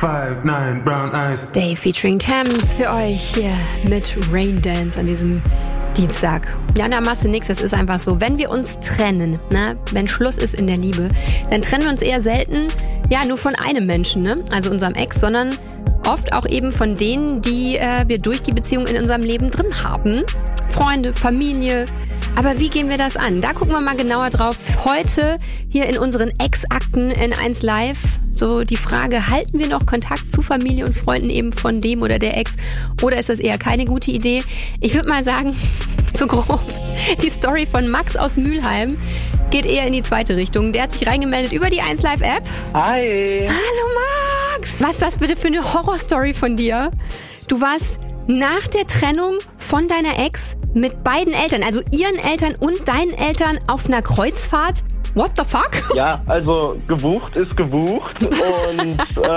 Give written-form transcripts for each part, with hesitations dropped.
5'9", brown eyes. Day featuring Thames für euch hier mit Rain Dance an diesem Dienstag. Ja, da machst du nichts, das ist einfach so. Wenn wir uns trennen, ne, wenn Schluss ist in der Liebe, dann trennen wir uns eher selten, ja, nur von einem Menschen, ne, also unserem Ex, sondern oft auch eben von denen, die wir durch die Beziehung in unserem Leben drin haben. Freunde, Familie. Aber wie gehen wir das an? Da gucken wir mal genauer drauf. Heute hier in unseren Ex-Akten in 1 Live. So die Frage, halten wir noch Kontakt zu Familie und Freunden eben von dem oder der Ex? Oder ist das eher keine gute Idee? Ich würde mal sagen, so grob, die Story von Max aus Mülheim geht eher in die zweite Richtung. Der hat sich reingemeldet über die 1 Live App. Hi. Hallo Max. Was ist das bitte für eine Horrorstory von dir? Du warst nach der Trennung von deiner Ex mit beiden Eltern, also ihren Eltern und deinen Eltern auf einer Kreuzfahrt? What the fuck? Ja, also gebucht ist gebucht und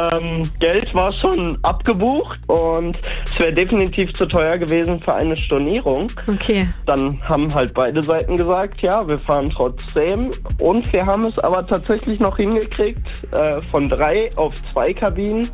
Geld war schon abgebucht und es wäre definitiv zu teuer gewesen für eine Stornierung. Okay. Dann haben halt beide Seiten gesagt, ja, wir fahren trotzdem und wir haben es aber tatsächlich noch hingekriegt, von 3 auf 2 Kabinen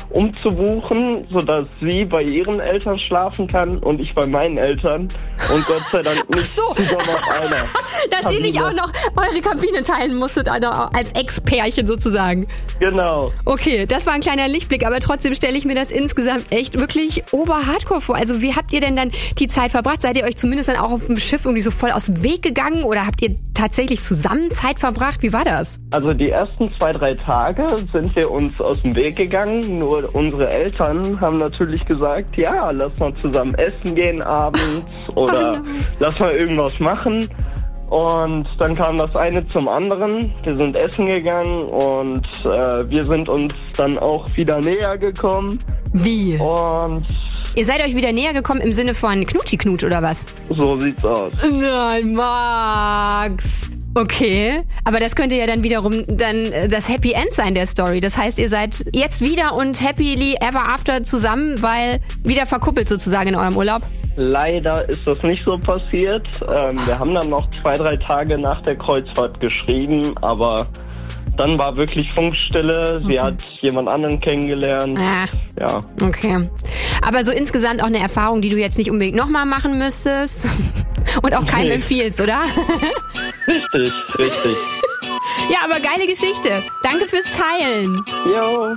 umzubuchen, sodass sie bei ihren Eltern schlafen kann und ich bei meinen Eltern und Gott sei Dank nicht zusammen auf einer. Dass ihr nicht auch noch eure Kabine teilen musstet, also als Ex-Pärchen sozusagen. Genau. Okay, das war ein kleiner Lichtblick, aber trotzdem stelle ich mir das insgesamt echt wirklich ober-hardcore vor. Also wie habt ihr denn dann die Zeit verbracht? Seid ihr euch zumindest dann auch auf dem Schiff irgendwie so voll aus dem Weg gegangen oder habt ihr tatsächlich zusammen Zeit verbracht? Wie war das? Also die ersten 2-3 Tage sind wir uns aus dem Weg gegangen, nur unsere Eltern haben natürlich gesagt, ja, lass mal zusammen essen gehen abends oder lass mal irgendwas machen. Und dann kam das eine zum anderen. Wir sind essen gegangen und wir sind uns dann auch wieder näher gekommen. Wie? Und ihr seid euch wieder näher gekommen im Sinne von Knutschi-Knutsch oder was? So sieht's aus. Nein, Max. Okay, aber das könnte ja dann wiederum dann das Happy End sein der Story. Das heißt, ihr seid jetzt wieder und happily ever after zusammen, weil wieder verkuppelt sozusagen in eurem Urlaub? Leider ist das nicht so passiert. Wir haben dann noch 2-3 Tage nach der Kreuzfahrt geschrieben, aber dann war wirklich Funkstille. Sie hat jemand anderen kennengelernt. Ja. Okay. Aber so insgesamt auch eine Erfahrung, die du jetzt nicht unbedingt nochmal machen müsstest und auch keinem empfiehlst, oder? Richtig. Ja, aber geile Geschichte. Danke fürs Teilen. Jo.